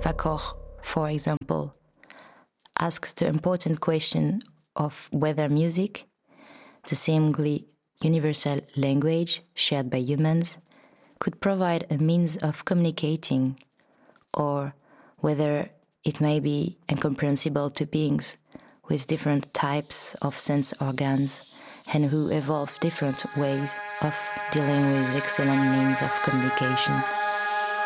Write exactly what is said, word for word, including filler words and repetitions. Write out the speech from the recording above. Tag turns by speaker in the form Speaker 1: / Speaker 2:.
Speaker 1: Pacor, for example, asks the important question of whether music, the seemingly universal language shared by humans, could provide a means of communicating, or whether it may be incomprehensible to beings with different types of sense organs and who evolve different ways of dealing with excellent means of communication.